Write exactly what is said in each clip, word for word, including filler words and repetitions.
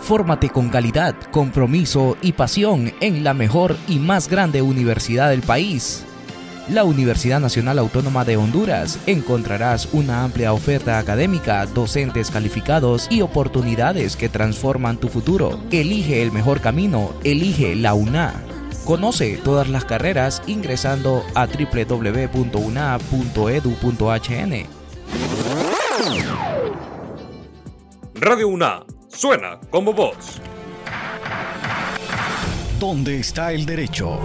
Fórmate con calidad, compromiso y pasión en la mejor y más grande universidad del país. La Universidad Nacional Autónoma de Honduras. Encontrarás una amplia oferta académica, docentes calificados y oportunidades que transforman tu futuro. Elige el mejor camino, elige la U N A. Conoce todas las carreras ingresando a doble u doble u doble u punto u n a punto e d u punto h n. Radio U N A, suena como voz. ¿Dónde está el derecho?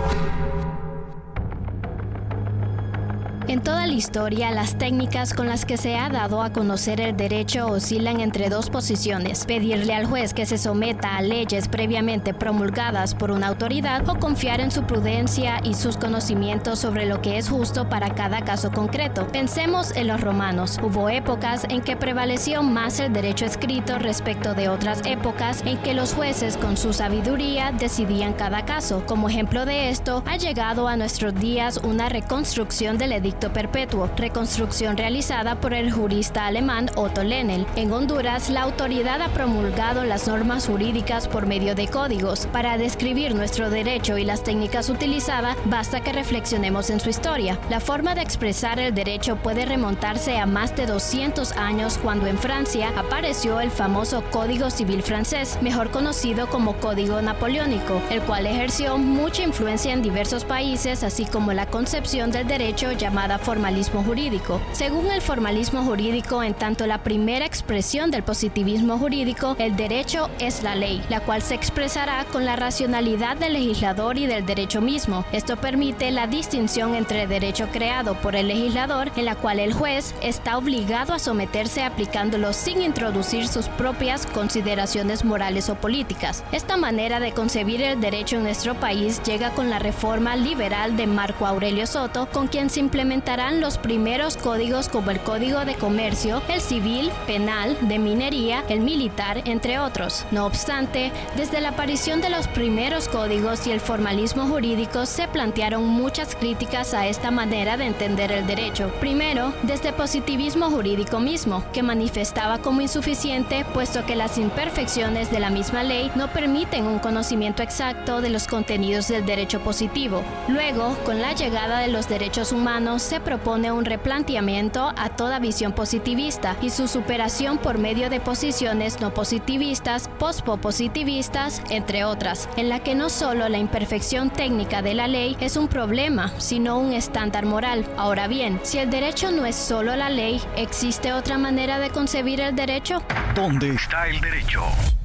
En toda la historia, las técnicas con las que se ha dado a conocer el derecho oscilan entre dos posiciones: pedirle al juez que se someta a leyes previamente promulgadas por una autoridad o confiar en su prudencia y sus conocimientos sobre lo que es justo para cada caso concreto. Pensemos en los romanos. Hubo épocas en que prevaleció más el derecho escrito respecto de otras épocas en que los jueces con su sabiduría decidían cada caso. Como ejemplo de esto, ha llegado a nuestros días una reconstrucción del edicto perpetuo, reconstrucción realizada por el jurista alemán Otto Lenel. En Honduras, la autoridad ha promulgado las normas jurídicas por medio de códigos. Para describir nuestro derecho y las técnicas utilizadas, basta que reflexionemos en su historia. La forma de expresar el derecho puede remontarse a más de doscientos años, cuando en Francia apareció el famoso Código Civil francés, mejor conocido como Código Napoleónico, el cual ejerció mucha influencia en diversos países, así como la concepción del derecho llamada formalismo jurídico. Según el formalismo jurídico, en tanto la primera expresión del positivismo jurídico, el derecho es la ley, la cual se expresará con la racionalidad del legislador y del derecho mismo. Esto permite la distinción entre derecho creado por el legislador, en la cual el juez está obligado a someterse aplicándolo sin introducir sus propias consideraciones morales o políticas. Esta manera de concebir el derecho en nuestro país llega con la reforma liberal de Marco Aurelio Soto, con quien se implementarán los primeros códigos como el Código de Comercio, el civil, penal, de minería, el militar, entre otros. No obstante, desde la aparición de los primeros códigos y el formalismo jurídico se plantearon muchas críticas a esta manera de entender el derecho. Primero, desde el positivismo jurídico mismo, que manifestaba como insuficiente, puesto que las imperfecciones de la misma ley no permiten un conocimiento exacto de los contenidos del derecho positivo. Luego, con la llegada de los derechos humanos, se propone un replanteamiento a toda visión positivista y su superación por medio de posiciones no positivistas, pospo-positivistas, entre otras, en la que no solo la imperfección técnica de la ley es un problema, sino un estándar moral. Ahora bien, si el derecho no es solo la ley, ¿existe otra manera de concebir el derecho? ¿Dónde está el derecho?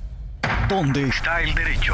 ¿Dónde está el derecho?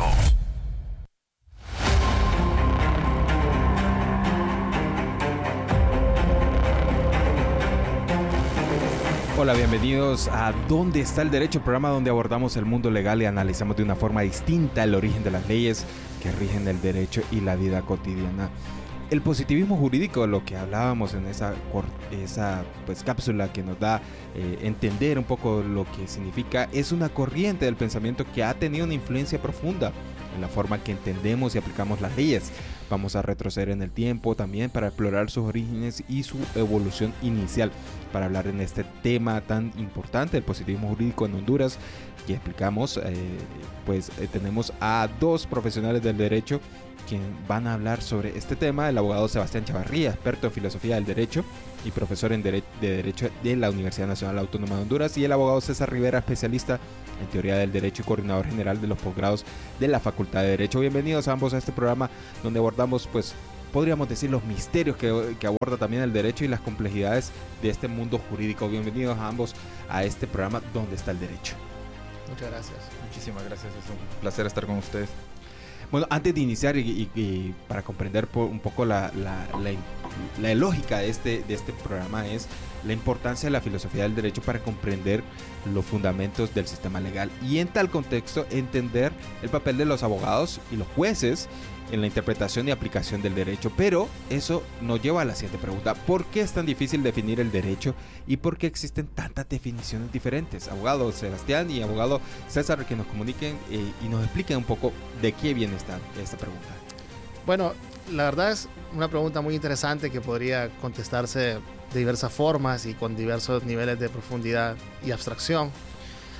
Hola, bienvenidos a ¿Dónde está el derecho? Programa donde abordamos el mundo legal y analizamos de una forma distinta el origen de las leyes que rigen el derecho y la vida cotidiana. El positivismo jurídico, lo que hablábamos en esa, esa pues, cápsula que nos da eh, entender un poco lo que significa, es una corriente del pensamiento que ha tenido una influencia profunda en la forma que entendemos y aplicamos las leyes. Vamos a retroceder en el tiempo también para explorar sus orígenes y su evolución inicial. Para hablar en este tema tan importante, el positivismo jurídico en Honduras, que explicamos, eh, pues eh, tenemos a dos profesionales del derecho que van a hablar sobre este tema: el abogado Sebastián Chavarría, experto en filosofía del derecho y profesor en dere- de Derecho de la Universidad Nacional Autónoma de Honduras, y el abogado César Rivera, especialista en teoría del derecho y coordinador general de los posgrados de la Facultad de Derecho. Bienvenidos a ambos a este programa donde abordamos, pues, podríamos decir, los misterios que, que aborda también el derecho y las complejidades de este mundo jurídico. Bienvenidos a ambos a este programa ¿Dónde está el derecho? Muchas gracias. Muchísimas gracias. Es un placer estar con ustedes. Bueno, antes de iniciar y, y, y para comprender por un poco la, la, la, la lógica de este, de este programa, es la importancia de la filosofía del derecho para comprender los fundamentos del sistema legal y, en tal contexto, entender el papel de los abogados y los jueces en la interpretación y aplicación del derecho. Pero eso nos lleva a la siguiente pregunta: ¿por qué es tan difícil definir el derecho y por qué existen tantas definiciones diferentes? Abogado Sebastián y abogado César, que nos comuniquen eh, y nos expliquen un poco de qué viene esta, esta pregunta. Bueno, la verdad es una pregunta muy interesante que podría contestarse de diversas formas y con diversos niveles de profundidad y abstracción.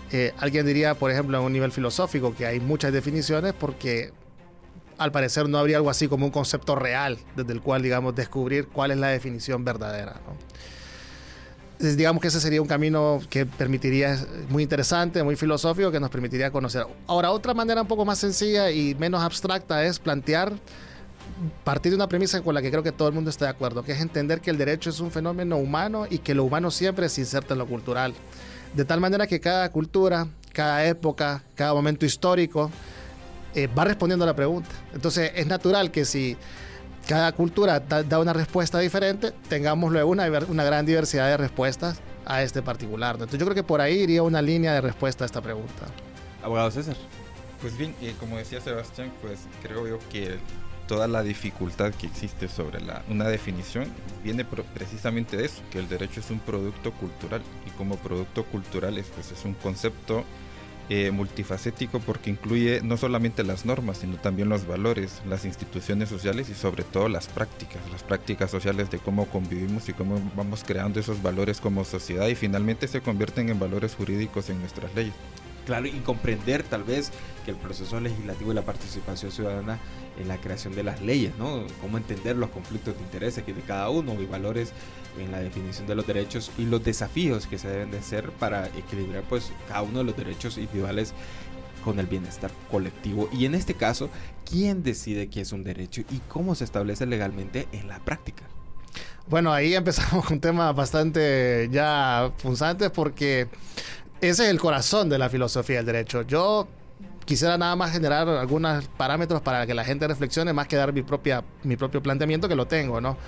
Eh, alguien diría, por ejemplo, a un nivel filosófico, que hay muchas definiciones porque al parecer no habría algo así como un concepto real desde el cual, digamos, descubrir cuál es la definición verdadera, ¿no? Entonces, digamos que ese sería un camino que permitiría, muy interesante, muy filosófico, que nos permitiría conocer. Ahora, otra manera un poco más sencilla y menos abstracta es plantear, partir de una premisa con la que creo que todo el mundo está de acuerdo, que es entender que el derecho es un fenómeno humano y que lo humano siempre se inserta en lo cultural. De tal manera que cada cultura, cada época, cada momento histórico eh, va respondiendo a la pregunta. Entonces es natural que si cada cultura da, da una respuesta diferente, tengamos luego una, una gran diversidad de respuestas a este particular. Entonces yo creo que por ahí iría una línea de respuesta a esta pregunta. Abogado César. Pues bien, eh, como decía Sebastián, pues creo yo que toda la dificultad que existe sobre la, una definición viene pro, precisamente de eso, que el derecho es un producto cultural y como producto cultural es, pues, es un concepto eh, multifacético porque incluye no solamente las normas, sino también los valores, las instituciones sociales y sobre todo las prácticas, las prácticas sociales de cómo convivimos y cómo vamos creando esos valores como sociedad y finalmente se convierten en valores jurídicos en nuestras leyes. Claro, y comprender tal vez que el proceso legislativo y la participación ciudadana en la creación de las leyes, ¿no? Cómo entender los conflictos de intereses que de cada uno y valores en la definición de los derechos y los desafíos que se deben de hacer para equilibrar pues cada uno de los derechos individuales con el bienestar colectivo. Y en este caso, ¿quién decide qué es un derecho y cómo se establece legalmente en la práctica? Bueno, ahí empezamos con temas bastante ya punzantes porque ese es el corazón de la filosofía del derecho. Yo quisiera nada más generar algunos parámetros para que la gente reflexione más que dar mi, propia, mi propio planteamiento, que lo tengo, ¿no?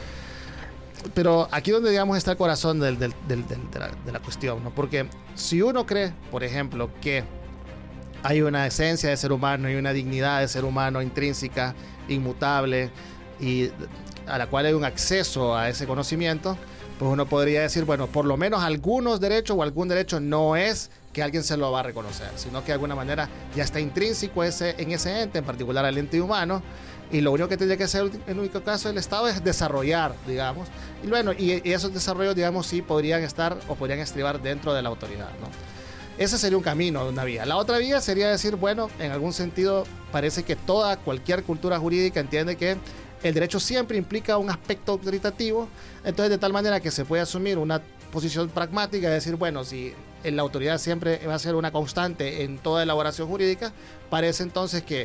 Pero aquí donde, digamos, está el corazón del, del, del, del, de, la, de la cuestión, ¿no? Porque si uno cree, por ejemplo, que hay una esencia de ser humano y una dignidad de ser humano intrínseca, inmutable, y a la cual hay un acceso a ese conocimiento, pues uno podría decir, bueno, por lo menos algunos derechos o algún derecho no es que alguien se lo va a reconocer, sino que de alguna manera ya está intrínseco ese, en ese ente, en particular al ente humano, y lo único que tendría que hacer en el único caso del Estado es desarrollar, digamos, y bueno, y, y esos desarrollos, digamos, sí podrían estar o podrían estribar dentro de la autoridad, ¿no? Ese sería un camino, una vía. La otra vía sería decir, bueno, en algún sentido parece que toda, cualquier cultura jurídica entiende que el derecho siempre implica un aspecto autoritativo, entonces de tal manera que se puede asumir una posición pragmática de decir, bueno, si la autoridad siempre va a ser una constante en toda elaboración jurídica, parece entonces que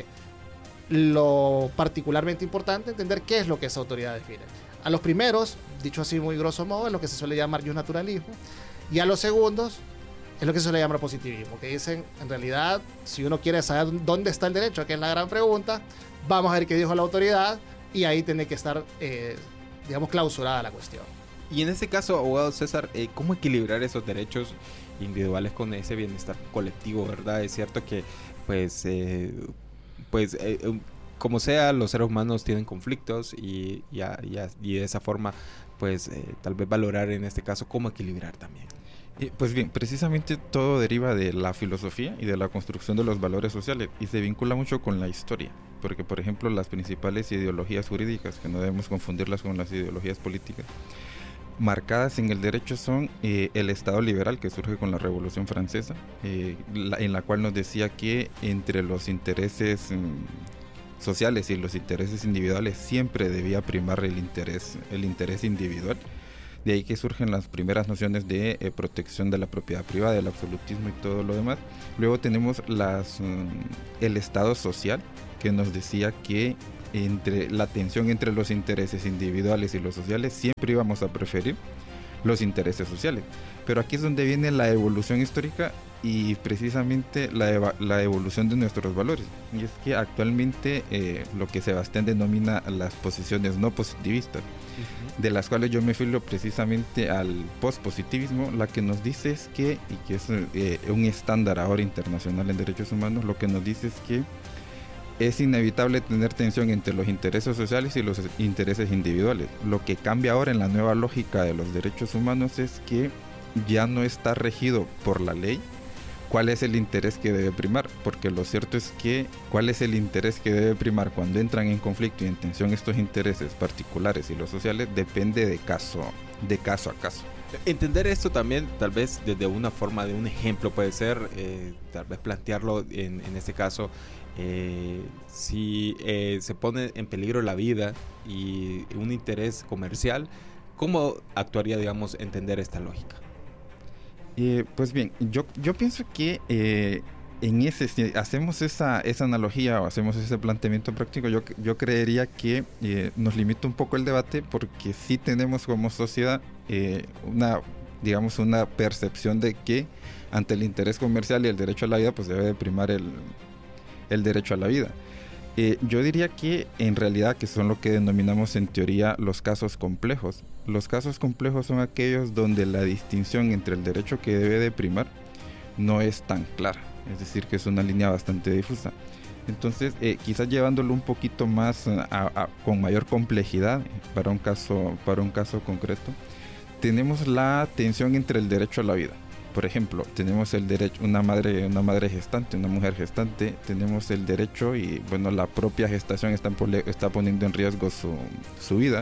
lo particularmente importante es entender qué es lo que esa autoridad define. A los primeros, dicho así muy grosso modo, es lo que se suele llamar justnaturalismo, y a los segundos es lo que se suele llamar positivismo, que dicen, en realidad, si uno quiere saber dónde está el derecho, que es la gran pregunta, vamos a ver qué dijo la autoridad, y ahí tiene que estar, eh, digamos, clausurada la cuestión. Y en este caso, abogado César, eh, ¿cómo equilibrar esos derechos individuales con ese bienestar colectivo, verdad? Es cierto que, pues, eh, pues eh, como sea, los seres humanos tienen conflictos y, y, a, y, a, y de esa forma, pues, eh, tal vez valorar en este caso cómo equilibrar también. Eh, pues bien, precisamente todo deriva de la filosofía y de la construcción de los valores sociales y se vincula mucho con la historia, porque por ejemplo las principales ideologías jurídicas, que no debemos confundirlas con las ideologías políticas, marcadas en el derecho son eh, el Estado liberal que surge con la Revolución Francesa, eh, la, en la cual nos decía que entre los intereses mm, sociales y los intereses individuales siempre debía primar el interés, el interés individual. De ahí que surgen las primeras nociones de eh, protección de la propiedad privada, el absolutismo y todo lo demás. Luego tenemos las, um, el Estado social, que nos decía que entre la tensión entre los intereses individuales y los sociales siempre íbamos a preferir los intereses sociales. Pero aquí es donde viene la evolución histórica y precisamente la, eva- la evolución de nuestros valores. Y es que actualmente eh, lo que Sebastián denomina las posiciones no positivistas, uh-huh. de las cuales yo me filo precisamente al pospositivismo, la que nos dice es que, y que es eh, un estándar ahora internacional en derechos humanos, lo que nos dice es que es inevitable tener tensión entre los intereses sociales y los intereses individuales. Lo que cambia ahora en la nueva lógica de los derechos humanos es que ya no está regido por la ley cuál es el interés que debe primar, porque lo cierto es que cuál es el interés que debe primar cuando entran en conflicto y en tensión estos intereses particulares y los sociales depende de caso, de caso a caso. Entender esto también, tal vez desde una forma de un ejemplo puede ser, eh, tal vez plantearlo en, en este caso, eh, si eh, se pone en peligro la vida y un interés comercial, ¿cómo actuaría, digamos, entender esta lógica? Eh, pues bien, yo, yo pienso que eh, en ese, si hacemos esa, esa analogía o hacemos ese planteamiento práctico, yo, yo creería que eh, nos limita un poco el debate, porque sí tenemos como sociedad eh, una, digamos, una percepción de que ante el interés comercial y el derecho a la vida, pues debe de primar el, el derecho a la vida. Eh, yo diría que en realidad, que son lo que denominamos en teoría los casos complejos. Los casos complejos son aquellos donde la distinción entre el derecho que debe de primar no es tan clara, es decir, que es una línea bastante difusa. Entonces, eh, quizás llevándolo un poquito más a, a, con mayor complejidad para un caso, para un caso concreto, tenemos la tensión entre el derecho a la vida. Por ejemplo, tenemos el derecho, una madre, una madre gestante, una mujer gestante, tenemos el derecho y, bueno, la propia gestación está, está poniendo en riesgo su, su vida.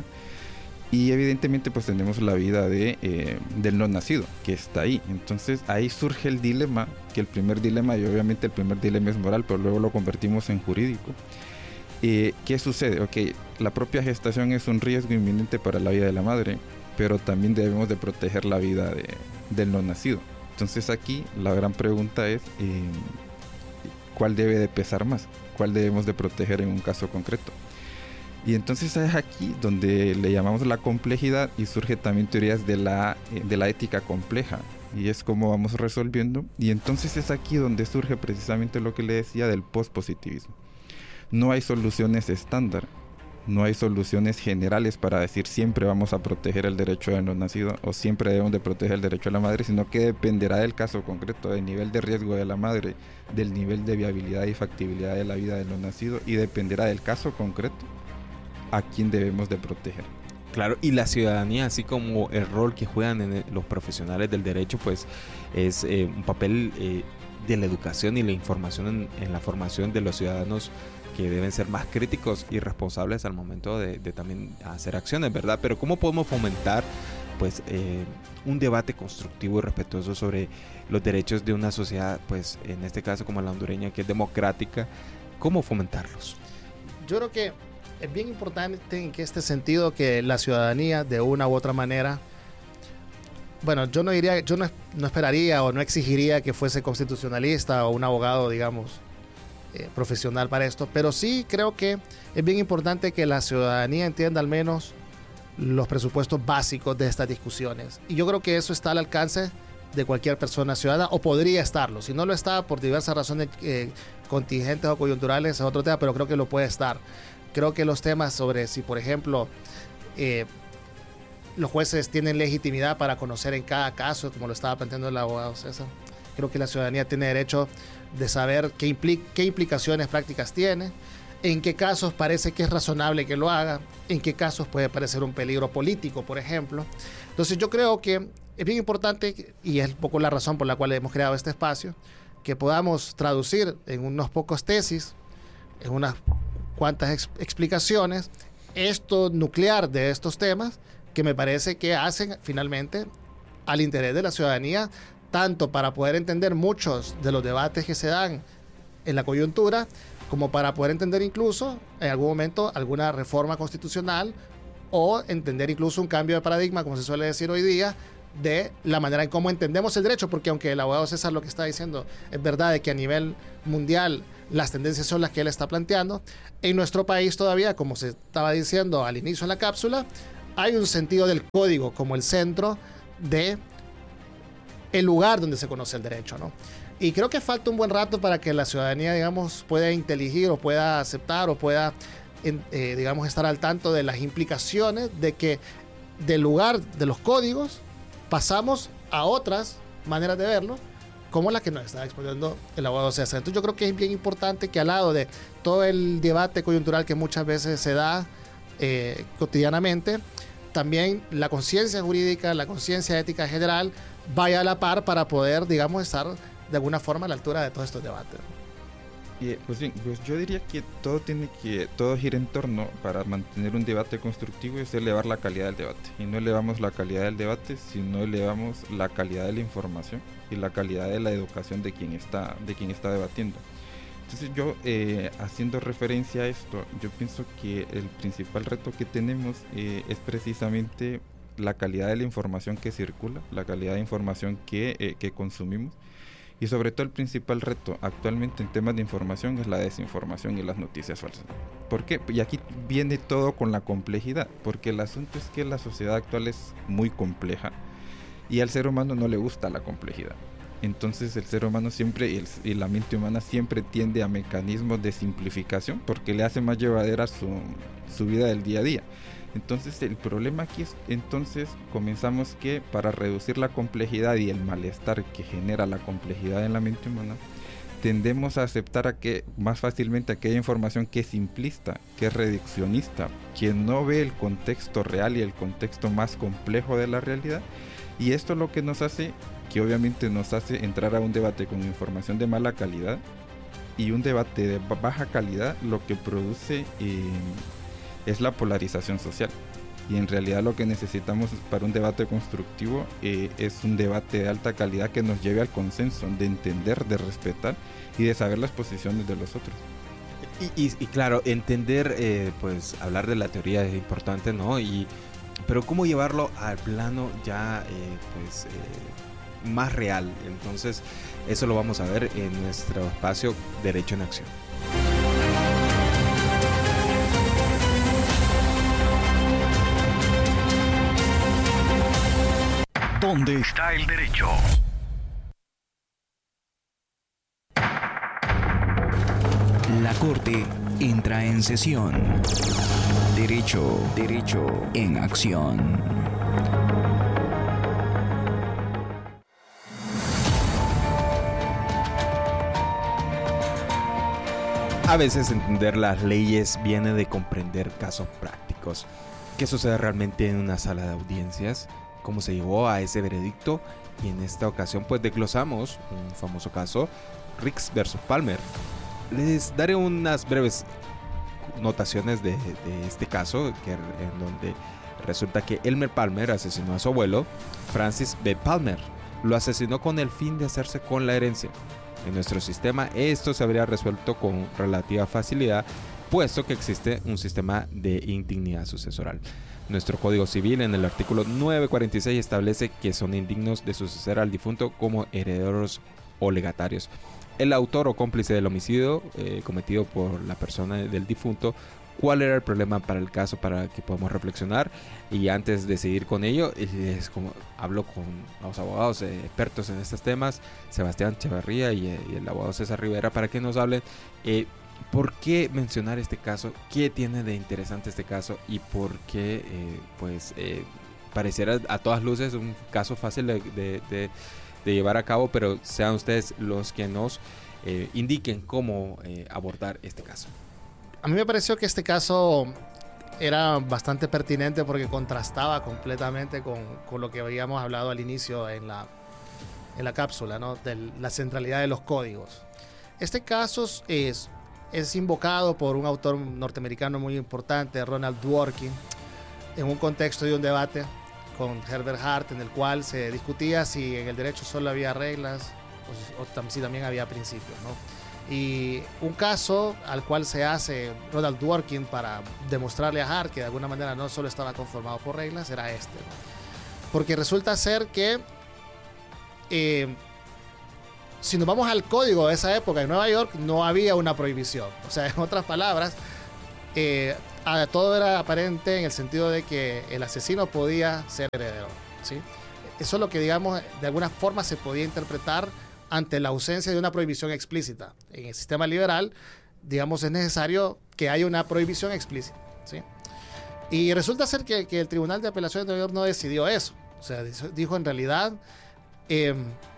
Y evidentemente pues tenemos la vida de, eh, del no nacido, que está ahí. Entonces ahí surge el dilema, que el primer dilema, y obviamente el primer dilema es moral, pero luego lo convertimos en jurídico. Eh, ¿Qué sucede? Ok, la propia gestación es un riesgo inminente para la vida de la madre, pero también debemos de proteger la vida de, del no nacido. Entonces aquí la gran pregunta es, eh, ¿cuál debe de pesar más? ¿Cuál debemos de proteger en un caso concreto? Y entonces es aquí donde le llamamos la complejidad, y surge también teorías de la, de la ética compleja, y es como vamos resolviendo. Y entonces es aquí donde surge precisamente lo que le decía del pospositivismo. No hay soluciones estándar, no hay soluciones generales para decir siempre vamos a proteger el derecho del no nacido o siempre debemos de proteger el derecho a la madre, sino que dependerá del caso concreto, del nivel de riesgo de la madre, del nivel de viabilidad y factibilidad de la vida del no nacido, y dependerá del caso concreto a quién debemos de proteger. Claro, y la ciudadanía, así como el rol que juegan en el, los profesionales del derecho, pues es eh, un papel eh, de la educación y la información en, en la formación de los ciudadanos, que deben ser más críticos y responsables al momento de, de también hacer acciones, ¿verdad? Pero ¿cómo podemos fomentar pues eh, un debate constructivo y respetuoso sobre los derechos de una sociedad, pues en este caso como la hondureña, que es democrática? ¿Cómo fomentarlos? Yo creo que es bien importante en este sentido que la ciudadanía, de una u otra manera, bueno, yo no diría, yo no, no esperaría o no exigiría que fuese constitucionalista o un abogado, digamos, eh, profesional para esto, pero sí creo que es bien importante que la ciudadanía entienda al menos los presupuestos básicos de estas discusiones. Y yo creo que eso está al alcance de cualquier persona ciudadana, o podría estarlo. Si no lo está por diversas razones eh, contingentes o coyunturales, es otro tema, pero creo que lo puede estar. Creo que los temas sobre si, por ejemplo, eh, los jueces tienen legitimidad para conocer en cada caso, como lo estaba planteando el abogado César, creo que la ciudadanía tiene derecho de saber qué, impli- qué implicaciones prácticas tiene, en qué casos parece que es razonable que lo haga, en qué casos puede parecer un peligro político, por ejemplo. Entonces yo creo que es bien importante, y es un poco la razón por la cual hemos creado este espacio, que podamos traducir en unos pocos tesis, en unas cuantas ex- explicaciones, esto nuclear de estos temas, que me parece que hacen finalmente al interés de la ciudadanía, tanto para poder entender muchos de los debates que se dan en la coyuntura, como para poder entender incluso en algún momento alguna reforma constitucional, o entender incluso un cambio de paradigma, como se suele decir hoy día, de la manera en cómo entendemos el derecho, porque aunque el abogado César lo que está diciendo es verdad, de que a nivel mundial las tendencias son las que él está planteando, en nuestro país todavía, como se estaba diciendo al inicio en la cápsula, hay un sentido del código como el centro de el lugar donde se conoce el derecho, ¿no? Y creo que falta un buen rato para que la ciudadanía, digamos, pueda inteligir o pueda aceptar o pueda, eh, digamos, estar al tanto de las implicaciones de que del lugar de los códigos pasamos a otras maneras de verlo, como la que nos está exponiendo el abogado César. Entonces yo creo que es bien importante que al lado de todo el debate coyuntural que muchas veces se da eh, cotidianamente, también la conciencia jurídica, la conciencia ética general vaya a la par para poder, digamos, estar de alguna forma a la altura de todos estos debates. Eh, pues bien, pues yo diría que todo tiene que, todo gira en torno, para mantener un debate constructivo, es elevar la calidad del debate. Y no elevamos la calidad del debate, sino elevamos la calidad de la información y la calidad de la educación de quien está, de quien está debatiendo. Entonces yo, eh, haciendo referencia a esto, yo pienso que el principal reto que tenemos eh, es precisamente la calidad de la información que circula, la calidad de información que, eh, que consumimos. Y sobre todo el principal reto actualmente en temas de información es la desinformación y las noticias falsas. ¿Por qué? Y aquí viene todo con la complejidad, porque el asunto es que la sociedad actual es muy compleja y al ser humano no le gusta la complejidad. Entonces el ser humano siempre, y, el, y la mente humana siempre tiende a mecanismos de simplificación porque le hace más llevadera su, su vida del día a día. Entonces el problema aquí es, entonces comenzamos que para reducir la complejidad y el malestar que genera la complejidad en la mente humana, tendemos a aceptar a que más fácilmente aquella información que es simplista, que es reduccionista, que no ve el contexto real y el contexto más complejo de la realidad. Y esto es lo que nos hace, que obviamente nos hace entrar a un debate con información de mala calidad, y un debate de baja calidad lo que produce eh, es la polarización social. Y en realidad lo que necesitamos para un debate constructivo eh, es un debate de alta calidad que nos lleve al consenso, de entender, de respetar y de saber las posiciones de los otros. Y, y, y claro, entender, eh, pues hablar de la teoría es importante, ¿no? Y, pero cómo llevarlo al plano ya, eh, pues, eh, más real. Entonces, eso lo vamos a ver en nuestro espacio Derecho en Acción. ¿Dónde está el derecho? La Corte entra en sesión. Derecho, derecho en acción. A veces entender las leyes viene de comprender casos prácticos. ¿Qué sucede realmente en una sala de audiencias? ¿Cómo se llegó a ese veredicto? Y en esta ocasión pues desglosamos un famoso caso, Ricks versus Palmer. Les daré unas breves notaciones de, de este caso, que, en donde resulta que Elmer Palmer asesinó a su abuelo, Francis B. Palmer. Lo asesinó con el fin de hacerse con la herencia. En nuestro sistema esto se habría resuelto con relativa facilidad, puesto que existe un sistema de indignidad sucesoral. Nuestro Código Civil en el artículo novecientos cuarenta y seis establece que son indignos de suceder al difunto como herederos o legatarios. El autor o cómplice del homicidio eh, cometido por la persona del difunto. ¿Cuál era el problema para el caso, para que podamos reflexionar? Y antes de seguir con ello, es como hablo con los abogados eh, expertos en estos temas, Sebastián Chavarría y, eh, y el abogado César Rivera, para que nos hablen eh, por qué mencionar este caso, qué tiene de interesante este caso y por qué eh, pues eh, pareciera a todas luces un caso fácil de, de, de, de llevar a cabo, pero sean ustedes los que nos eh, indiquen cómo eh, abordar este caso. A mí me pareció que este caso era bastante pertinente porque contrastaba completamente con, con lo que habíamos hablado al inicio en la, en la cápsula, ¿no? De la centralidad de los códigos. Este caso es, es invocado por un autor norteamericano muy importante, Ronald Dworkin, en un contexto de un debate con Herbert Hart, en el cual se discutía si en el derecho solo había reglas o, o si también había principios, ¿no? Y un caso al cual se hace Ronald Dworkin para demostrarle a Hart que de alguna manera no solo estaba conformado por reglas, era este, ¿no? Porque resulta ser que eh, si nos vamos al código de esa época en Nueva York, no había una prohibición. O sea, en otras palabras, eh, todo era aparente en el sentido de que el asesino podía ser heredero, ¿sí? Eso es lo que, digamos, de alguna forma se podía interpretar ante la ausencia de una prohibición explícita. En el sistema liberal, digamos, es necesario que haya una prohibición explícita, ¿sí? Y resulta ser que, que el Tribunal de Apelaciones de Nueva York no decidió eso. O sea, dijo en realidad, eh,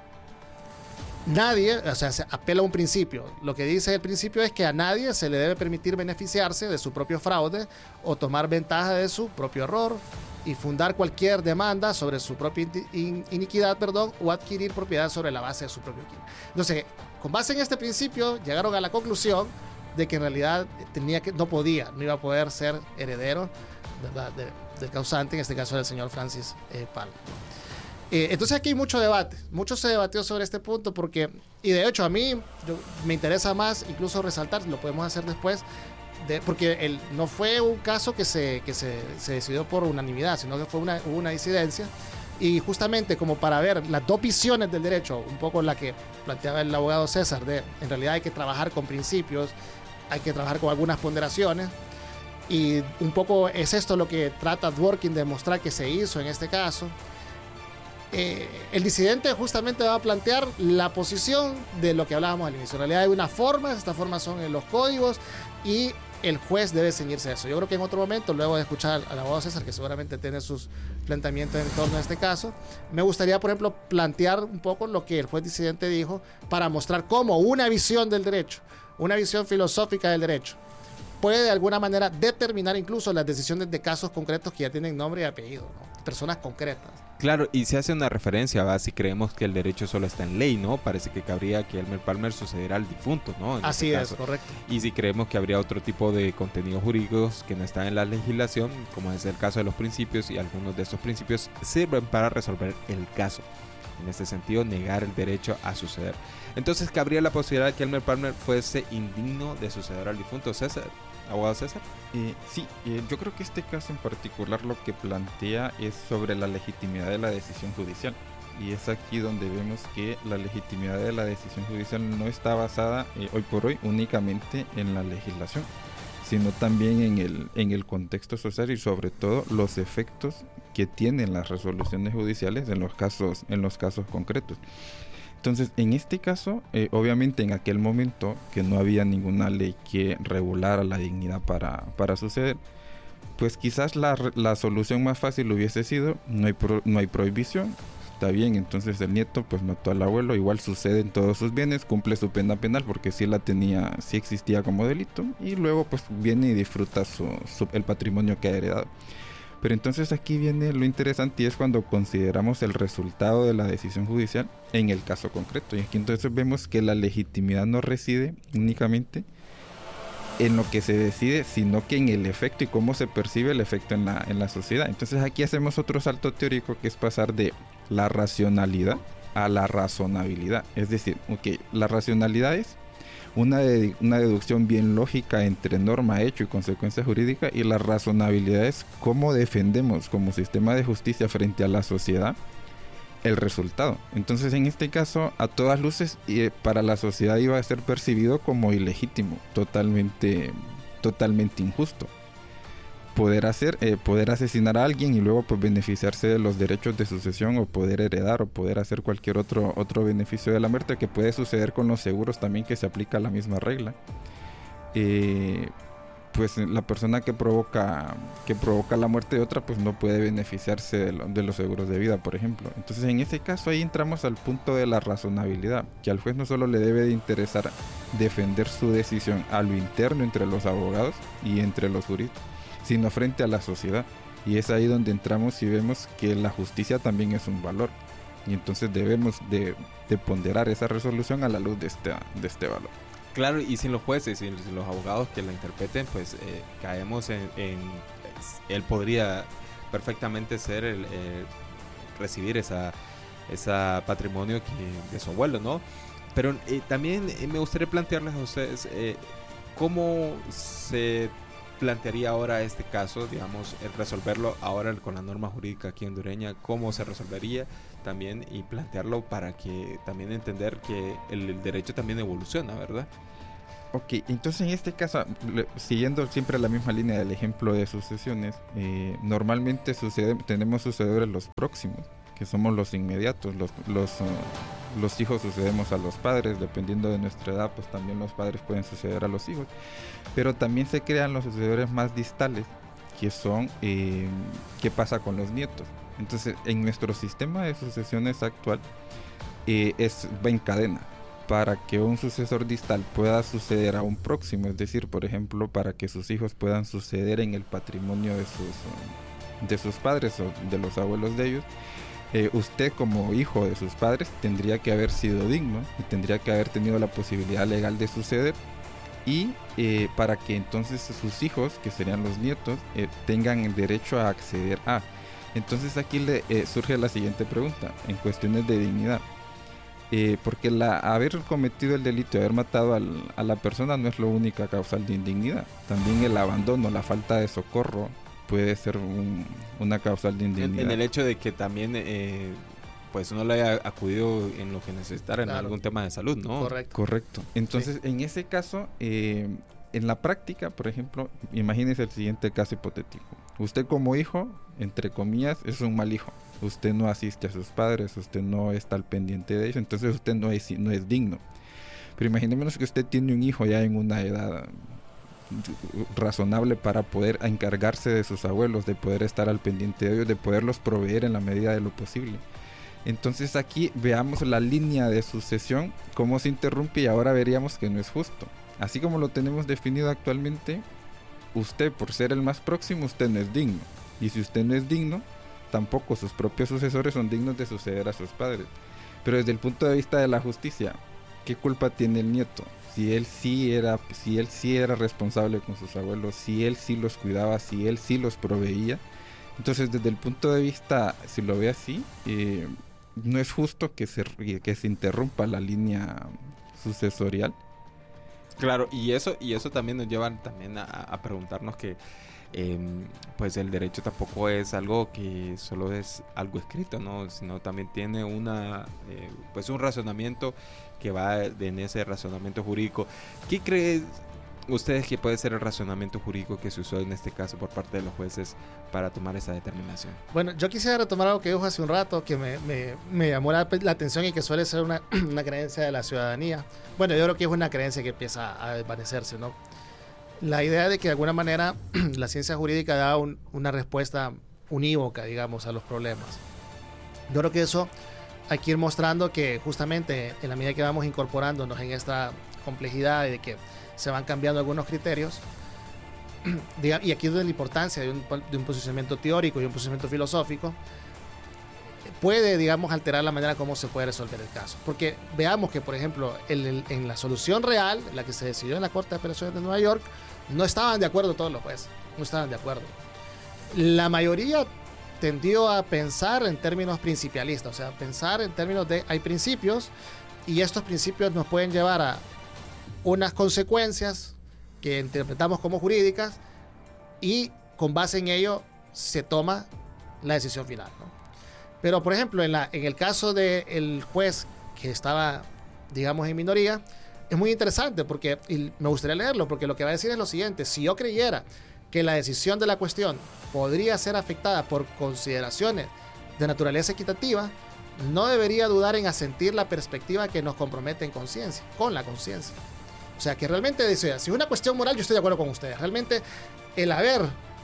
nadie, o sea, se apela a un principio. Lo que dice el principio es que a nadie se le debe permitir beneficiarse de su propio fraude o tomar ventaja de su propio error y fundar cualquier demanda sobre su propia in- iniquidad, perdón, o adquirir propiedad sobre la base de su propio crimen. Entonces, con base en este principio, llegaron a la conclusión de que en realidad tenía que, no podía, no iba a poder ser heredero, ¿verdad?, de, del causante, en este caso del señor Francis eh, Palmer. Eh, entonces aquí hay mucho debate, mucho se debatió sobre este punto porque, y de hecho a mí yo, me interesa más incluso resaltar, lo podemos hacer después, de, porque el, no fue un caso que, se, que se, se decidió por unanimidad, sino que fue una, hubo una disidencia, y justamente como para ver las dos visiones del derecho, un poco la que planteaba el abogado César, de en realidad hay que trabajar con principios, hay que trabajar con algunas ponderaciones, y un poco es esto lo que trata Dworkin de mostrar que se hizo en este caso. Eh, el disidente justamente va a plantear la posición de lo que hablábamos al inicio. En realidad hay unas formas, estas formas son en los códigos y el juez debe ceñirse a eso. Yo creo que en otro momento, luego de escuchar al abogado César, que seguramente tiene sus planteamientos en torno a este caso, me gustaría, por ejemplo, plantear un poco lo que el juez disidente dijo para mostrar cómo una visión del derecho, una visión filosófica del derecho, puede de alguna manera determinar incluso las decisiones de casos concretos que ya tienen nombre y apellido, ¿no? Personas concretas. Claro, y se hace una referencia, ¿va? Si creemos que el derecho solo está en ley, ¿no? Parece que cabría que Elmer Palmer sucediera al difunto, ¿no? En Así este es, caso. correcto. Y si creemos que habría otro tipo de contenidos jurídicos que no están en la legislación, como es el caso de los principios, y algunos de estos principios sirven para resolver el caso. En este sentido, negar el derecho a suceder. Entonces, cabría la posibilidad de que Elmer Palmer fuese indigno de suceder al difunto. César, abogado César. Eh, sí, eh, yo creo que este caso en particular lo que plantea es sobre la legitimidad de la decisión judicial. Y es aquí donde vemos que la legitimidad de la decisión judicial no está basada eh, hoy por hoy únicamente en la legislación, sino también en el, en el contexto social y sobre todo los efectos que tienen las resoluciones judiciales en los casos, en los casos concretos. Entonces, en este caso, eh, obviamente en aquel momento que no había ninguna ley que regulara la dignidad para, para suceder, pues quizás la, la solución más fácil hubiese sido, no hay, pro, no hay prohibición, está bien, entonces el nieto pues mató al abuelo, igual sucede en todos sus bienes, cumple su pena penal porque sí la tenía, sí existía como delito, y luego pues viene y disfruta su, su, el patrimonio que ha heredado. Pero entonces aquí viene lo interesante y es cuando consideramos el resultado de la decisión judicial en el caso concreto. Y aquí entonces vemos que la legitimidad no reside únicamente en lo que se decide, sino que en el efecto y cómo se percibe el efecto en la, en la sociedad. Entonces aquí hacemos otro salto teórico que es pasar de la racionalidad a la razonabilidad. Es decir, okay, la racionalidad es Una, de, una deducción bien lógica entre norma, hecho y consecuencia jurídica, y la razonabilidad es cómo defendemos como sistema de justicia frente a la sociedad el resultado. Entonces en este caso, a todas luces, eh, para la sociedad iba a ser percibido como ilegítimo, totalmente, totalmente injusto. Poder hacer, eh, poder asesinar a alguien y luego pues beneficiarse de los derechos de sucesión, o poder heredar, o poder hacer cualquier otro, otro beneficio de la muerte, que puede suceder con los seguros también, que se aplica la misma regla. Eh, pues la persona que provoca, que provoca la muerte de otra pues no puede beneficiarse de, lo, de los seguros de vida, por ejemplo. Entonces en ese caso ahí entramos al punto de la razonabilidad, que al juez no solo le debe de interesar defender su decisión a lo interno entre los abogados y entre los juristas, sino frente a la sociedad. Y es ahí donde entramos y vemos que la justicia también es un valor. Y entonces debemos de, de ponderar esa resolución a la luz de este, de este valor. Claro, y sin los jueces y sin los abogados que la interpreten, pues eh, caemos en, en... Él podría perfectamente ser el, eh, recibir esa, esa patrimonio que, de su abuelo, ¿no? Pero eh, también eh, me gustaría plantearles a ustedes eh, cómo se plantearía ahora este caso, digamos, el resolverlo ahora con la norma jurídica aquí hondureña, cómo se resolvería también, y plantearlo para que también entender que el, el derecho también evoluciona, ¿verdad? Ok, entonces en este caso, le, siguiendo siempre la misma línea del ejemplo de sucesiones, eh, normalmente sucede, tenemos sucedores los próximos, que somos los inmediatos, los, los, uh, los hijos sucedemos a los padres, dependiendo de nuestra edad, pues también los padres pueden suceder a los hijos, pero también se crean los sucedores más distales, que son, eh, ¿qué pasa con los nietos? Entonces, en nuestro sistema de sucesiones actual, eh, es, va en cadena. Para que un sucesor distal pueda suceder a un próximo, es decir, por ejemplo, para que sus hijos puedan suceder en el patrimonio de sus, de sus padres o de los abuelos de ellos, eh, usted como hijo de sus padres tendría que haber sido digno y tendría que haber tenido la posibilidad legal de suceder, y eh, para que entonces sus hijos, que serían los nietos, eh, tengan el derecho a acceder a. Entonces aquí le eh, surge la siguiente pregunta en cuestiones de dignidad. Eh, porque la, haber cometido el delito de haber matado al, a la persona no es la única causal de indignidad. También el abandono, la falta de socorro puede ser un, una causal de indignidad. En, en el hecho de que también eh, pues uno le haya acudido en lo que necesitara, en claro, algún tema de salud, ¿no? Correcto. Correcto. Entonces, sí, en ese caso, eh, en la práctica, por ejemplo, imagínese el siguiente caso hipotético. Usted como hijo, entre comillas, es un mal hijo. Usted no asiste a sus padres, usted no está al pendiente de ellos, entonces usted no es, no es digno. Pero imaginémonos que usted tiene un hijo ya en una edad razonable para poder encargarse de sus abuelos, de poder estar al pendiente de ellos, de poderlos proveer en la medida de lo posible. Entonces aquí veamos la línea de sucesión, cómo se interrumpe, y ahora veríamos que no es justo. Así como lo tenemos definido actualmente, usted, por ser el más próximo, usted no es digno. Y si usted no es digno, tampoco sus propios sucesores son dignos de suceder a sus padres. Pero desde el punto de vista de la justicia, ¿qué culpa tiene el nieto? Si él sí era, si él sí era responsable con sus abuelos, si él sí los cuidaba, si él sí los proveía. Entonces, desde el punto de vista, si lo ve así, eh, no es justo que se, que se interrumpa la línea sucesorial. Claro, y eso, y eso también nos lleva también a, a preguntarnos que Eh, pues el derecho tampoco es algo que solo es algo escrito, ¿no? Sino también tiene una eh, pues un razonamiento que va en ese razonamiento jurídico. ¿Qué creen ustedes que puede ser el razonamiento jurídico que se usó en este caso por parte de los jueces para tomar esa determinación? Bueno, yo quisiera retomar algo que dijo hace un rato que me, me, me llamó la, la atención y que suele ser una, una creencia de la ciudadanía. Bueno, yo creo que es una creencia que empieza a desvanecerse, ¿no? La idea de que de alguna manera la ciencia jurídica da un, una respuesta unívoca, digamos, a los problemas. Yo creo que eso hay que ir mostrando que justamente en la medida que vamos incorporándonos en esta complejidad y de que se van cambiando algunos criterios, y aquí es la importancia de un, de un posicionamiento teórico y un posicionamiento filosófico, puede, digamos, alterar la manera como se puede resolver el caso. Porque veamos que, por ejemplo, el, el, en la solución real, la que se decidió en la Corte de Apelaciones de Nueva York, no estaban de acuerdo todos los jueces, no estaban de acuerdo. La mayoría tendió a pensar en términos principialistas, o sea, pensar en términos de hay principios y estos principios nos pueden llevar a unas consecuencias que interpretamos como jurídicas y con base en ello se toma la decisión final, ¿no? Pero, por ejemplo, en, la, en el caso del juez que estaba, digamos, en minoría, es muy interesante porque, y me gustaría leerlo, porque lo que va a decir es lo siguiente: si yo creyera que la decisión de la cuestión podría ser afectada por consideraciones de naturaleza equitativa, no debería dudar en asentir la perspectiva que nos compromete en conciencia, con la conciencia. O sea, que realmente dice, si es una cuestión moral, yo estoy de acuerdo con ustedes. Realmente el haber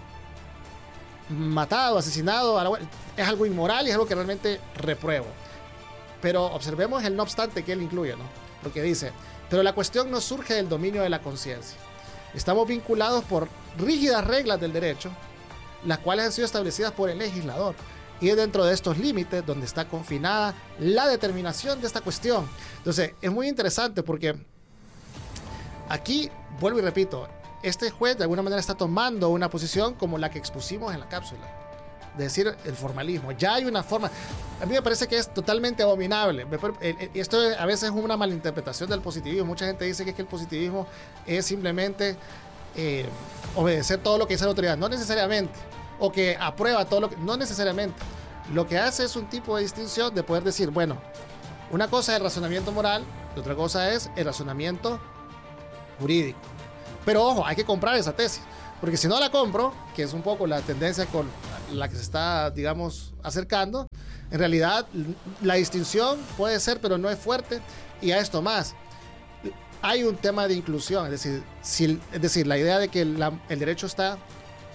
matado, asesinado a la, es algo inmoral y es algo que realmente repruebo. Pero observemos el no obstante que él incluye, ¿no? Porque dice, pero la cuestión no surge del dominio de la conciencia. Estamos vinculados por rígidas reglas del derecho, las cuales han sido establecidas por el legislador. Y es dentro de estos límites donde está confinada la determinación de esta cuestión. Entonces, es muy interesante porque aquí, vuelvo y repito, este juez de alguna manera está tomando una posición como la que expusimos en la cápsula, de decir el formalismo. Ya hay una forma, a mí me parece que es totalmente abominable. Esto a veces es una malinterpretación del positivismo. Mucha gente dice que, es que el positivismo es simplemente eh, obedecer todo lo que dice la autoridad. No necesariamente. O que aprueba todo lo que... No necesariamente. Lo que hace es un tipo de distinción de poder decir, bueno, una cosa es el razonamiento moral, y otra cosa es el razonamiento jurídico. Pero ojo, hay que comprar esa tesis, porque si no la compro, que es un poco la tendencia con la que se está, digamos, acercando, en realidad la distinción puede ser, pero no es fuerte. Y a esto más, hay un tema de inclusión, es decir, si, es decir la idea de que la, el derecho está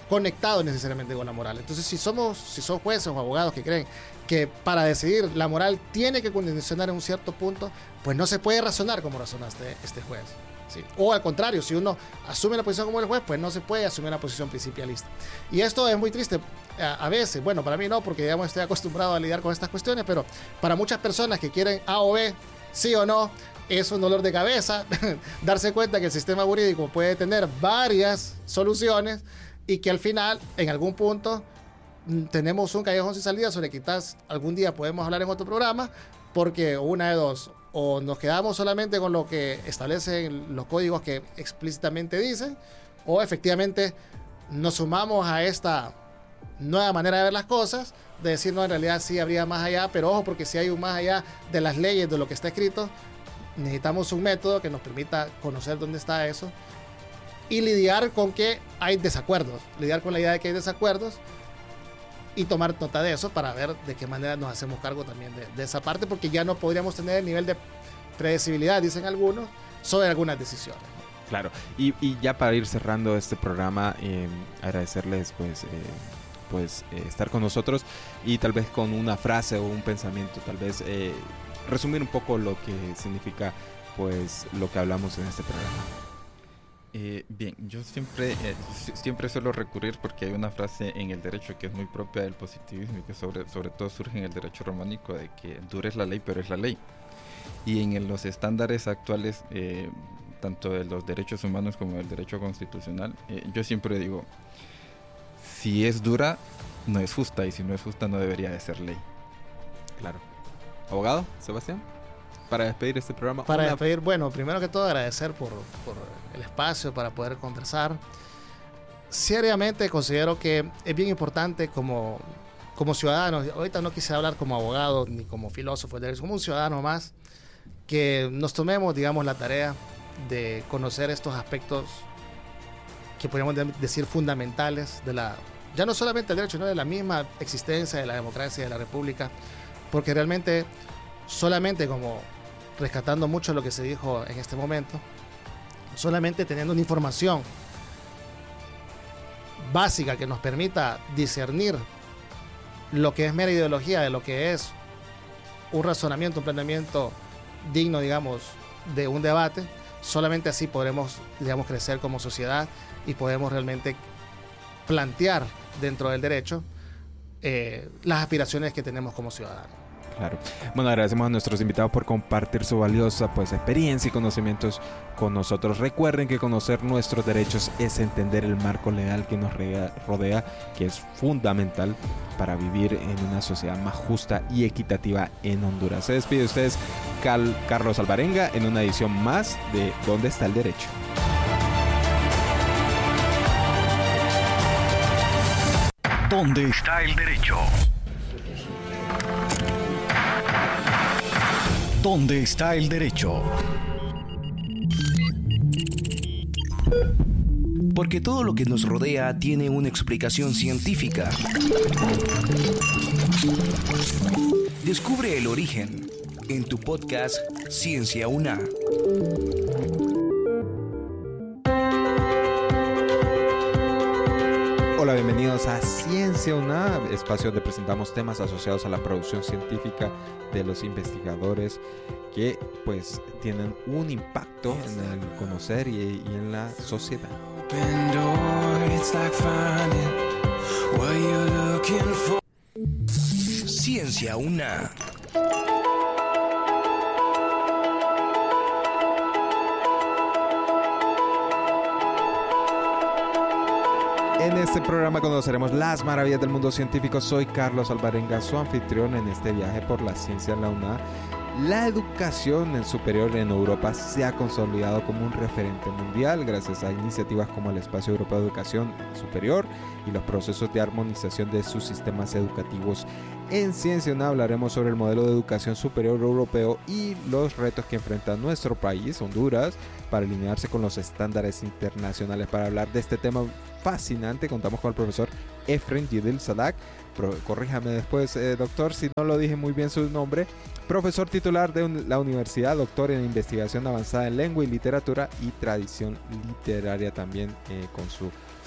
conectado necesariamente con la moral. Entonces, si somos, si son jueces o abogados que creen que para decidir la moral tiene que condicionar en un cierto punto, pues no se puede razonar como razonaste este juez. ¿Sí? O al contrario, si uno asume la posición como el juez, pues no se puede asumir una posición principalista. Y esto es muy triste a, a veces, bueno, para mí no, porque digamos estoy acostumbrado a lidiar con estas cuestiones, pero para muchas personas que quieren A o B, sí o no, es un dolor de cabeza darse cuenta que el sistema jurídico puede tener varias soluciones y que al final, en algún punto, tenemos un callejón sin salida sobre que quizás algún día podemos hablar en otro programa, porque una de dos, o nos quedamos solamente con lo que establecen los códigos que explícitamente dicen, o efectivamente nos sumamos a esta nueva manera de ver las cosas, de decir, no, en realidad sí habría más allá, pero ojo, porque si hay un más allá de las leyes, de lo que está escrito, necesitamos un método que nos permita conocer dónde está eso y lidiar con que hay desacuerdos, lidiar con la idea de que hay desacuerdos y tomar nota de eso para ver de qué manera nos hacemos cargo también de, de esa parte, porque ya no podríamos tener el nivel de predecibilidad, dicen algunos, sobre algunas decisiones, ¿no? Claro, y, y ya para ir cerrando este programa, eh, agradecerles pues, eh, pues eh, estar con nosotros y tal vez con una frase o un pensamiento, tal vez eh, resumir un poco lo que significa pues lo que hablamos en este programa. Eh, bien, yo siempre, eh, siempre suelo recurrir porque hay una frase en el derecho que es muy propia del positivismo y que sobre, sobre todo surge en el derecho románico de que dura es la ley, pero es la ley. Y en los estándares actuales, eh, tanto de los derechos humanos como del derecho constitucional, eh, yo siempre digo, si es dura, no es justa, y si no es justa, no debería de ser ley. Claro. Abogado, Sebastián, para despedir este programa. Para una... despedir, bueno, primero que todo agradecer por, por el espacio para poder conversar. Seriamente considero que es bien importante como, como ciudadanos, ahorita no quise hablar como abogado ni como filósofo, como un ciudadano más, que nos tomemos, digamos, la tarea de conocer estos aspectos que podríamos decir fundamentales de la, ya no solamente del derecho, sino de la misma existencia de la democracia y de la república, porque realmente solamente como rescatando mucho lo que se dijo en este momento, solamente teniendo una información básica que nos permita discernir lo que es mera ideología de lo que es un razonamiento, un planteamiento digno, digamos, de un debate, solamente así podremos, digamos, crecer como sociedad y podemos realmente plantear dentro del derecho eh, las aspiraciones que tenemos como ciudadanos. Claro. Bueno, agradecemos a nuestros invitados por compartir su valiosa pues, experiencia y conocimientos con nosotros. Recuerden que conocer nuestros derechos es entender el marco legal que nos rodea, que es fundamental para vivir en una sociedad más justa y equitativa en Honduras. Se despide de ustedes Cal- Carlos Alvarenga en una edición más de ¿Dónde está el derecho? ¿Dónde está el derecho? ¿Dónde está el derecho? Porque todo lo que nos rodea tiene una explicación científica. Descubre el origen en tu podcast Ciencia UNA. Hola, bienvenidos a Ciencia UNA, espacio donde presentamos temas asociados a la producción científica de los investigadores que pues tienen un impacto en el conocer y, y en la sociedad. Ciencia UNA. En este programa conoceremos las maravillas del mundo científico. Soy Carlos Alvarenga, su anfitrión en este viaje por la ciencia en la UNA. La educación en superior en Europa se ha consolidado como un referente mundial gracias a iniciativas como el Espacio Europeo de Educación Superior y los procesos de armonización de sus sistemas educativos. En Ciencia UNA hablaremos sobre el modelo de educación superior europeo y los retos que enfrenta nuestro país, Honduras, para alinearse con los estándares internacionales. Para hablar de este tema fascinante, contamos con el profesor Efren Yedil Sadak. Pro, corríjame después, eh, doctor, si no lo dije muy bien su nombre. Profesor titular de un, la universidad, doctor en investigación avanzada en lengua y literatura y tradición literaria también, eh, con su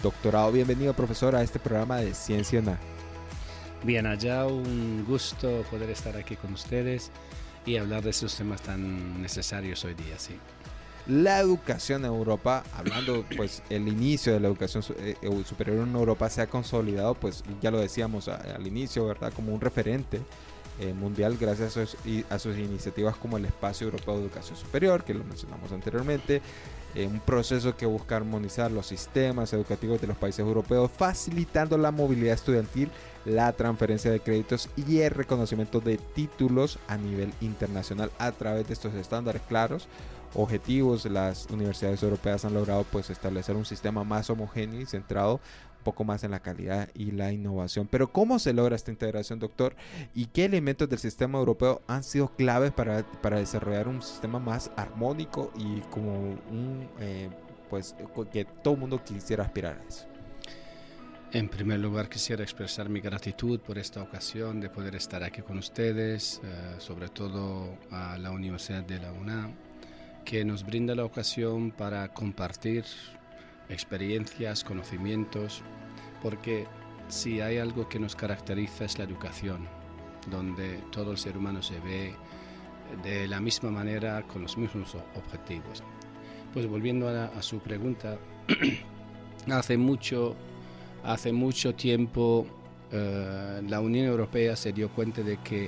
doctorado. Bienvenido, profesor, a este programa de Ciencia UNA. Bien, allá un gusto poder estar aquí con ustedes y hablar de esos temas tan necesarios hoy día, sí. La educación en Europa, hablando pues el inicio de la educación superior en Europa se ha consolidado, pues ya lo decíamos al inicio, ¿verdad? Como un referente eh, mundial gracias a sus, a sus iniciativas como el Espacio Europeo de Educación Superior, que lo mencionamos anteriormente, eh, un proceso que busca armonizar los sistemas educativos de los países europeos, facilitando la movilidad estudiantil, la transferencia de créditos y el reconocimiento de títulos a nivel internacional a través de estos estándares claros. Objetivos, las universidades europeas han logrado pues establecer un sistema más homogéneo y centrado un poco más en la calidad y la innovación. Pero ¿cómo se logra esta integración, doctor? ¿Y qué elementos del sistema europeo han sido claves para, para desarrollar un sistema más armónico y como un eh, pues que todo el mundo quisiera aspirar a eso? En primer lugar, quisiera expresar mi gratitud por esta ocasión de poder estar aquí con ustedes, eh, sobre todo a la Universidad de la UNA, que nos brinda la ocasión para compartir experiencias, conocimientos, porque si hay algo que nos caracteriza es la educación, donde todo el ser humano se ve de la misma manera con los mismos objetivos. Pues volviendo a, la, a su pregunta, hace mucho, hace mucho tiempo eh, la Unión Europea se dio cuenta de que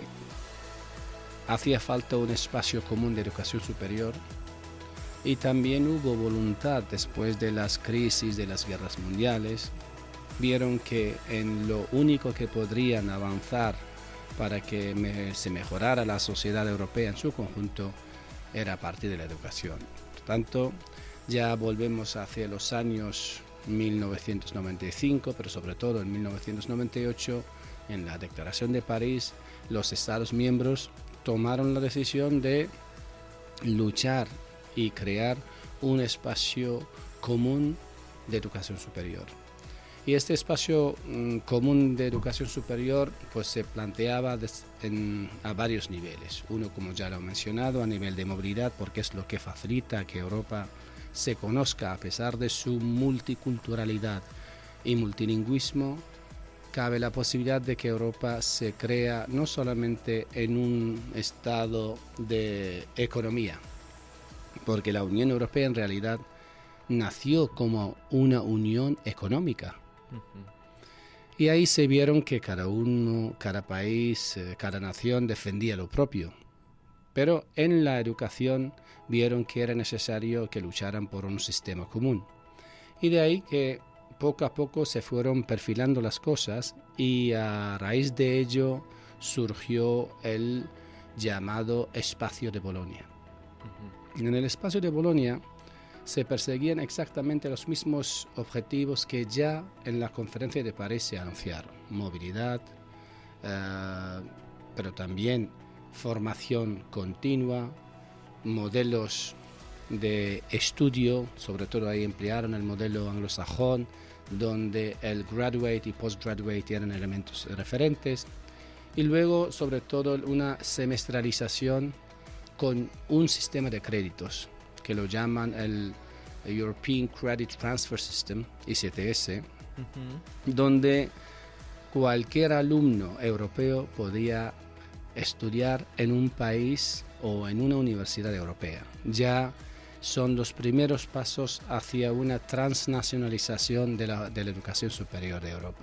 hacía falta un espacio común de educación superior. Y también hubo voluntad después de las crisis de las guerras mundiales. Vieron que en lo único que podrían avanzar para que me, se mejorara la sociedad europea en su conjunto era a partir de la educación. Por tanto, ya volvemos hacia los años mil novecientos noventa y cinco, pero sobre todo en mil novecientos noventa y ocho, en la Declaración de París, los Estados miembros tomaron la decisión de luchar y crear un espacio común de educación superior. Y este espacio mm, común de educación superior pues se planteaba des, en, a varios niveles. Uno, como ya lo he mencionado, a nivel de movilidad, porque es lo que facilita que Europa se conozca a pesar de su multiculturalidad y multilingüismo. Cabe la posibilidad de que Europa se crea no solamente en un estado de economía, porque la Unión Europea en realidad nació como una unión económica. Uh-huh. Y ahí se vieron que cada uno, cada país, cada nación defendía lo propio. Pero en la educación vieron que era necesario que lucharan por un sistema común. Y de ahí que poco a poco se fueron perfilando las cosas y a raíz de ello surgió el llamado Espacio de Bolonia. Uh-huh. En el Espacio de Bolonia se perseguían exactamente los mismos objetivos que ya en la Conferencia de París se anunciaron. Movilidad, eh, pero también formación continua, modelos de estudio, sobre todo ahí emplearon el modelo anglosajón, donde el graduate y postgraduate eran elementos referentes, y luego sobre todo una semestralización con un sistema de créditos que lo llaman el European Credit Transfer System, E C T S, uh-huh. donde cualquier alumno europeo podía estudiar en un país o en una universidad europea. Ya son los primeros pasos hacia una transnacionalización de la, de la educación superior de Europa.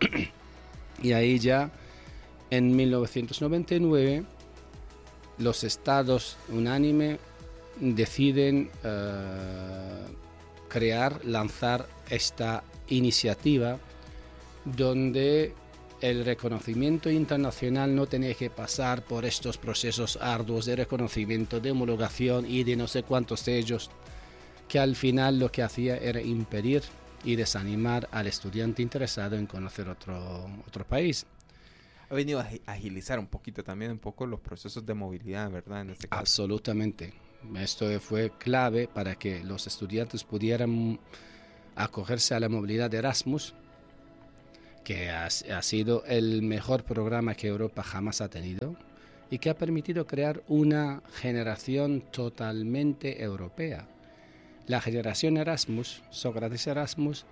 Y ahí ya, en mil novecientos noventa y nueve, los estados unánime deciden uh, crear, lanzar esta iniciativa donde el reconocimiento internacional no tenía que pasar por estos procesos arduos de reconocimiento, de homologación y de no sé cuántos sellos, que al final lo que hacía era impedir y desanimar al estudiante interesado en conocer otro, otro país. Ha venido a agilizar un poquito también un poco los procesos de movilidad, ¿verdad? En este caso. Absolutamente. Esto fue clave para que los estudiantes pudieran acogerse a la movilidad de Erasmus, que ha, ha sido el mejor programa que Europa jamás ha tenido y que ha permitido crear una generación totalmente europea. La generación Erasmus, Sócrates Erasmus,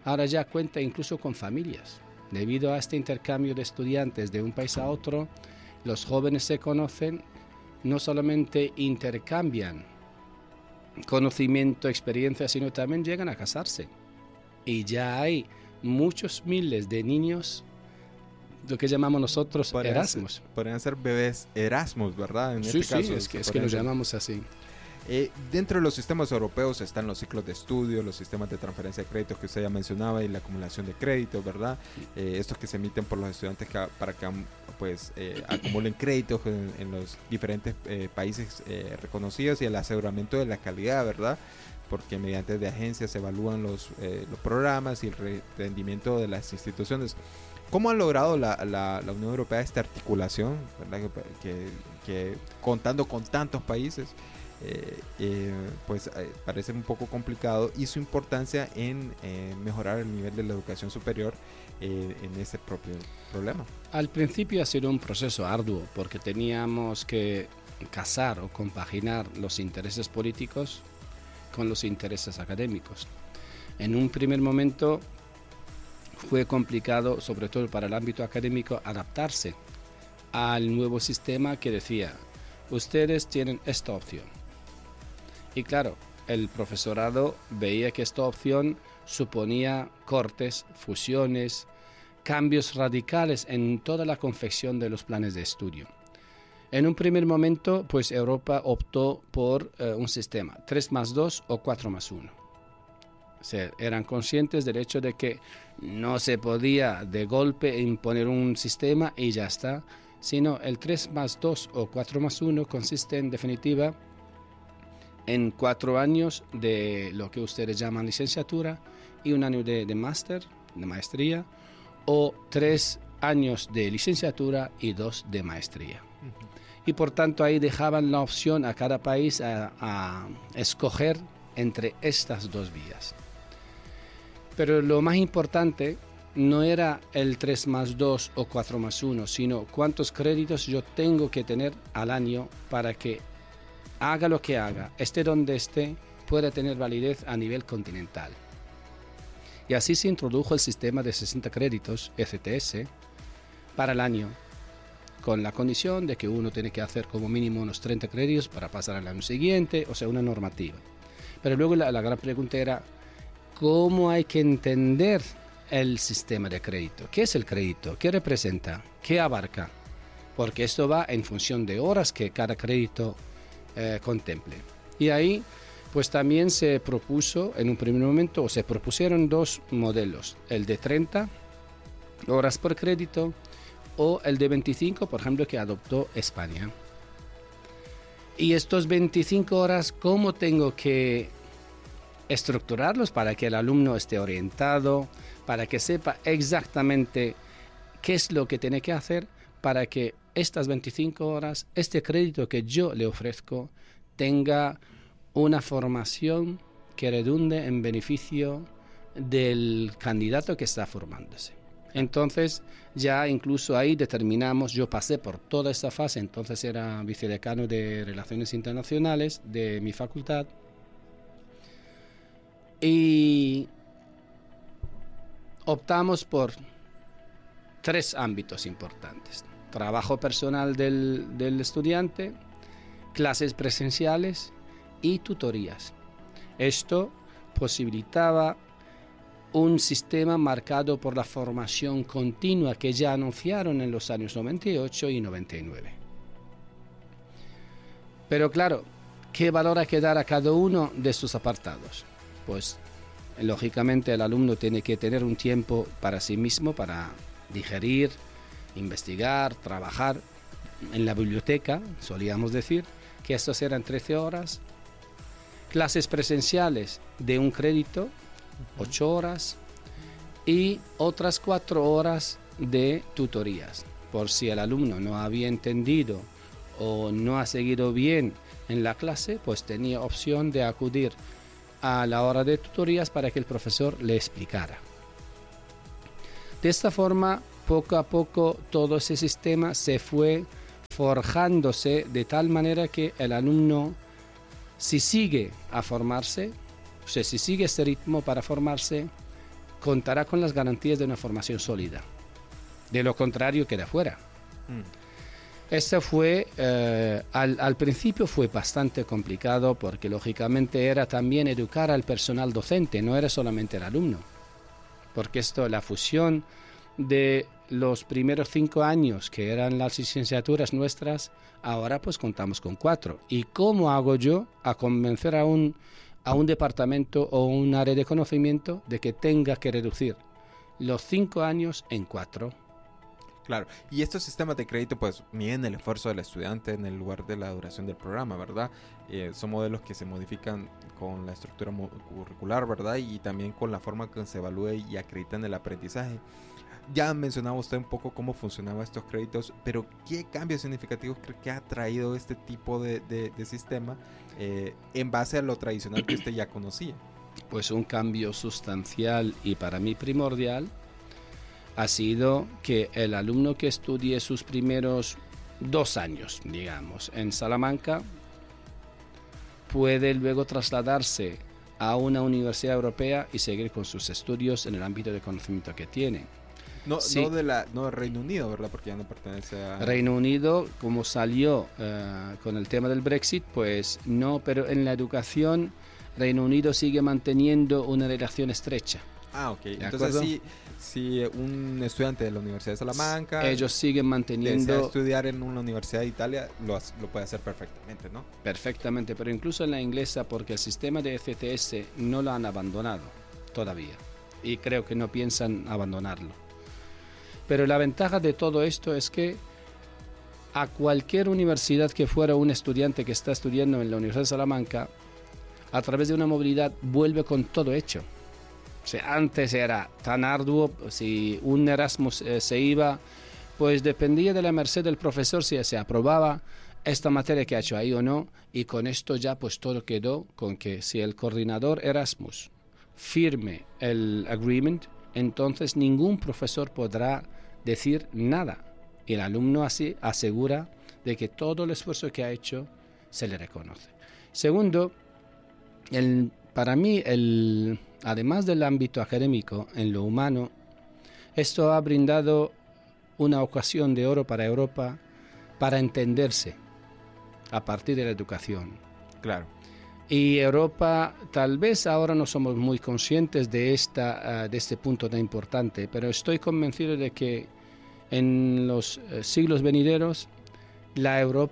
ahora ya cuenta incluso con familias. Debido a este intercambio de estudiantes de un país a otro, los jóvenes se conocen, no solamente intercambian conocimiento, experiencia, sino también llegan a casarse. Y ya hay muchos miles de niños, lo que llamamos nosotros podrían Erasmus. Ser, podrían ser bebés Erasmus, ¿verdad? En sí, este sí, caso, es que, es que lo llamamos así. Eh, dentro de los sistemas europeos están los ciclos de estudio, los sistemas de transferencia de créditos que usted ya mencionaba y la acumulación de créditos, ¿verdad? Eh, estos que se emiten por los estudiantes que, para que pues, eh, acumulen créditos en, en los diferentes eh, países eh, reconocidos y el aseguramiento de la calidad, ¿verdad? Porque mediante de agencias se evalúan los, eh, los programas y el rendimiento de las instituciones. ¿Cómo ha logrado la, la, la Unión Europea esta articulación, ¿verdad? Que, que, que contando con tantos países, Eh, eh, pues eh, parece un poco complicado, y su importancia en eh, mejorar el nivel de la educación superior eh, en ese propio problema? Al principio ha sido un proceso arduo porque teníamos que casar o compaginar los intereses políticos con los intereses académicos. En un primer momento fue complicado, sobre todo para el ámbito académico, adaptarse al nuevo sistema que decía: ustedes tienen esta opción. Y claro, el profesorado veía que esta opción suponía cortes, fusiones, cambios radicales en toda la confección de los planes de estudio. En un primer momento, pues Europa optó por eh, un sistema tres más dos o cuatro más uno. O sea, eran conscientes del hecho de que no se podía de golpe imponer un sistema y ya está, sino el tres más dos o cuatro más uno consiste en definitiva en cuatro años de lo que ustedes llaman licenciatura y un año de, de máster, de maestría, o tres años de licenciatura y dos de maestría. Uh-huh. Y por tanto ahí dejaban la opción a cada país a, a escoger entre estas dos vías. Pero lo más importante no era el tres más dos o cuatro más uno, sino cuántos créditos yo tengo que tener al año para que haga lo que haga, esté donde esté, pueda tener validez a nivel continental. Y así se introdujo el sistema de sesenta créditos, E C T S, para el año, con la condición de que uno tiene que hacer como mínimo unos treinta créditos para pasar al año siguiente, o sea, una normativa. Pero luego la, la gran pregunta era, ¿cómo hay que entender el sistema de crédito? ¿Qué es el crédito? ¿Qué representa? ¿Qué abarca? Porque esto va en función de horas que cada crédito Eh, contemple. Y ahí pues también se propuso en un primer momento, o se propusieron dos modelos, el de treinta horas por crédito o el de veinticinco, por ejemplo, que adoptó España. Y estos veinticinco horas, ¿cómo tengo que estructurarlos para que el alumno esté orientado, para que sepa exactamente qué es lo que tiene que hacer para que estas veinticinco horas, este crédito que yo le ofrezco, tenga una formación que redunde en beneficio del candidato que está formándose? Entonces, ya incluso ahí determinamos, yo pasé por toda esta fase, entonces era vicedecano de Relaciones Internacionales de mi facultad, y optamos por tres ámbitos importantes: trabajo personal del, del estudiante, clases presenciales y tutorías. Esto posibilitaba un sistema marcado por la formación continua que ya anunciaron en los años noventa y ocho y noventa y nueve. Pero claro, ¿qué valor hay que dar a cada uno de estos apartados? Pues lógicamente el alumno tiene que tener un tiempo para sí mismo, para digerir, investigar, trabajar en la biblioteca, solíamos decir que estos eran trece horas, clases presenciales de un crédito, ocho horas, y otras cuatro horas de tutorías, por si el alumno no había entendido o no ha seguido bien en la clase, pues tenía opción de acudir a la hora de tutorías para que el profesor le explicara. De esta forma, poco a poco todo ese sistema se fue forjándose de tal manera que el alumno, si sigue a formarse, o sea, si sigue este ritmo para formarse, contará con las garantías de una formación sólida. De lo contrario, queda fuera. Mm. Este fue, eh, al, al principio fue bastante complicado porque lógicamente era también educar al personal docente, no era solamente el alumno. Porque esto, la fusión de los primeros cinco años que eran las licenciaturas nuestras, ahora pues contamos con cuatro. ¿Y cómo hago yo a convencer a un, a un departamento o un área de conocimiento de que tenga que reducir los cinco años en cuatro? Claro, y estos sistemas de crédito pues miden el esfuerzo del estudiante en el lugar de la duración del programa, ¿verdad? Eh, son modelos que se modifican con la estructura curricular, ¿verdad? Y también con la forma que se evalúe y acreditan el aprendizaje. Ya mencionaba usted un poco cómo funcionaban estos créditos, pero ¿qué cambios significativos cree que ha traído este tipo de, de, de sistema eh, en base a lo tradicional que usted ya conocía? Pues un cambio sustancial y para mí primordial ha sido que el alumno que estudie sus primeros dos años, digamos, en Salamanca, puede luego trasladarse a una universidad europea y seguir con sus estudios en el ámbito de conocimiento que tiene. No, sí. no de la, no de Reino Unido, ¿verdad? Porque ya no pertenece a... Reino Unido, como salió uh, con el tema del Brexit, pues no, pero en la educación Reino Unido sigue manteniendo una relación estrecha. Ah, ok. Entonces sí, si un estudiante de la Universidad de Salamanca... Ellos siguen manteniendo... desea estudiar en una universidad de Italia, lo, lo puede hacer perfectamente, ¿no? Perfectamente, pero incluso en la inglesa, porque el sistema de E C T S no lo han abandonado todavía. Y creo que no piensan abandonarlo. Pero la ventaja de todo esto es que a cualquier universidad que fuera un estudiante que está estudiando en la Universidad de Salamanca, a través de una movilidad vuelve con todo hecho. O sea, antes era tan arduo, si un Erasmus eh, se iba, pues dependía de la merced del profesor si se aprobaba esta materia que ha hecho ahí o no, y con esto ya pues todo quedó con que si el coordinador Erasmus firme el agreement, entonces ningún profesor podrá decir nada. Y el alumno así asegura de que todo el esfuerzo que ha hecho se le reconoce. Segundo, el, para mí, el, además del ámbito académico, en lo humano, esto ha brindado una ocasión de oro para Europa para entenderse a partir de la educación. Claro. Y Europa, tal vez ahora no somos muy conscientes de, esta, uh, de este punto tan importante, pero estoy convencido de que en los uh, siglos venideros la Europa